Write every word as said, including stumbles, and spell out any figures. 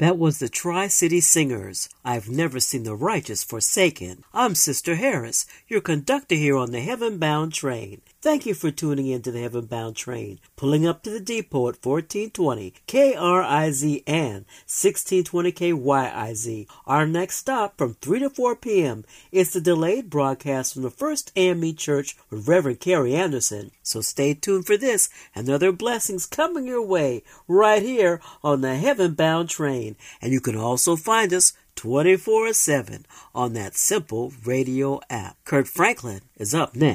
That was the Tri-City Singers. I've never seen the righteous forsaken. I'm Sister Harris, your conductor here on the Heaven Bound Train. Thank you for tuning in to the Heaven Bound Train, pulling up to the depot at fourteen twenty K R I Z and sixteen twenty K Y I Z. Our next stop from three to four p.m. is the delayed broadcast from the First A M E Church with Reverend Carrie Anderson. So stay tuned for this and other blessings coming your way right here on the Heaven Bound Train. And you can also find us twenty-four seven on that simple radio app. Kurt Franklin is up next.